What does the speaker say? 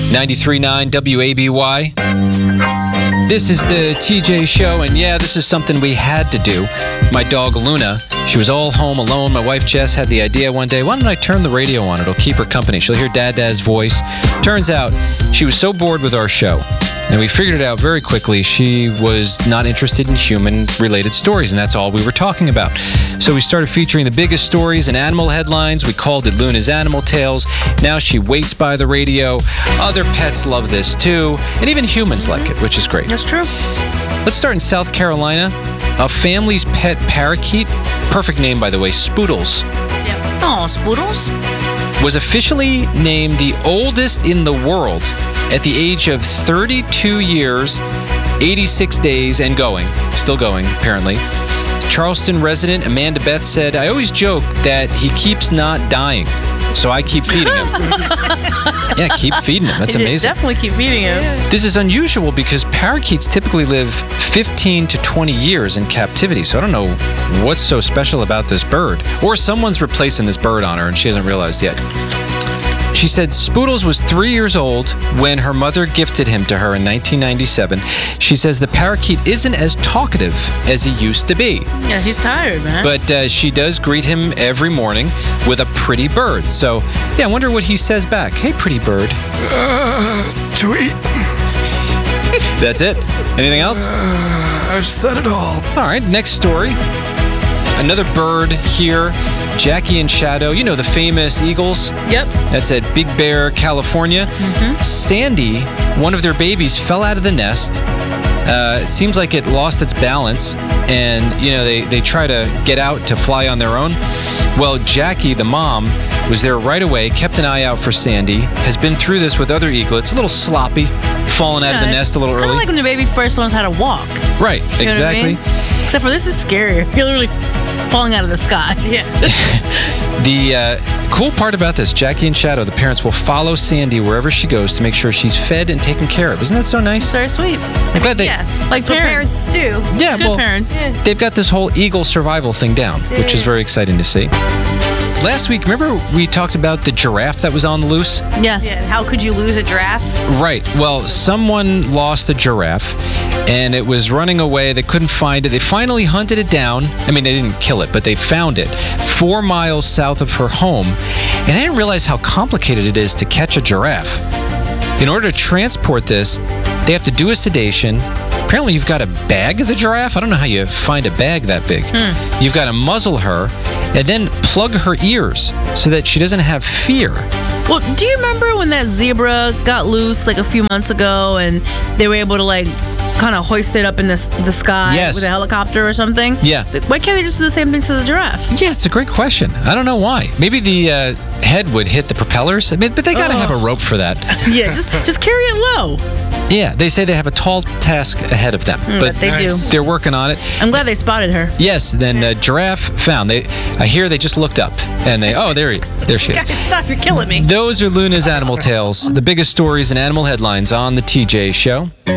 93.9 WABY. This is the TJ Show, and yeah, this is something we had to do. My dog Luna, she was all home alone. My wife Jess had the idea one day, why don't I turn the radio on? It'll keep her company. She'll hear Dad's voice. Turns out she was so bored with our show, and we figured it out very quickly. She was not interested in human-related stories, and that's all we were talking about. So we started featuring the biggest stories and animal headlines. We called it Luna's Animal Tales. Now she waits by the radio. Other pets love this too, and even humans like it, which is great. That's true. Let's start in South Carolina. A family's pet parakeet, perfect name by the way, Spoodles, Yeah. Oh, Spoodles. was officially named the oldest in the world at the age of 32 years, 86 days, and going. Still going, apparently. Charleston resident Amanda Beth said, I always joke that he keeps not dying, so I keep feeding him. Yeah, keep feeding him. That's amazing. Definitely keep feeding him. This is unusual because parakeets typically live 15 to 20 years in captivity, so I don't know what's so special about this bird. Or someone's replacing this bird on her and she hasn't realized yet. She said Spoodles was 3 years old when her mother gifted him to her in 1997. She says the parakeet isn't as talkative as he used to be. Yeah, he's tired, man. But she does greet him every morning with a pretty bird. So, yeah, I wonder what he says back. Hey, pretty bird. To eat. That's it? Anything else? I've said it all. All right, next story. Another bird here, Jackie and Shadow. You know the famous eagles? Yep. That's at Big Bear, California. Sandy, one of their babies, fell out of the nest. It seems like it lost its balance, and you know they try to get out to fly on their own. Well, Jackie, the mom, was there right away, kept an eye out for Sandy, has been through this with other eaglets, a little sloppy, falling out of the nest a little Kind early. of like when the baby first learns how to walk. Right, You know exactly. what I mean? Except for this is scarier. You're literally falling out of the sky. Yeah. The cool part about this, Jackie and Shadow, the parents will follow Sandy wherever she goes to make sure she's fed and taken care of. Isn't that so nice? Very sweet. I'm glad they... Yeah. Like That's what parents. parents do. Yeah, Good well, parents. Yeah. they've got this whole eagle survival thing down, which is very exciting to see. Last week, remember we talked about the giraffe that was on the loose? Yes. Yeah, and how could you lose a giraffe? Right. Well, someone lost a giraffe, and it was running away. They couldn't find it. They finally hunted it down. I mean, they didn't kill it, but they found it 4 miles south of her home. And I didn't realize how complicated it is to catch a giraffe. In order to transport this, they have to do a sedation. Apparently, you've got to bag the giraffe. I don't know how you find a bag that big. You've got to muzzle her and then plug her ears so that she doesn't have fear. Well, do you remember when that zebra got loose like a few months ago and they were able to like kind of hoist it up in the sky Yes. with a helicopter or something? Yeah. Why can't they just do the same thing to the giraffe? Yeah, it's a great question. I don't know why. Maybe the head would hit the propellers. I mean, but they got to have a rope for that. Yeah, just carry it low. Yeah, they say they have a tall task ahead of them, But they do. they're working on it. I'm glad they spotted her. Yes, then giraffe found. I hear they just looked up and there she Guys, is. stop! You're killing me. Those are Luna's Animal Tales, the biggest stories and animal headlines on the TJ Show.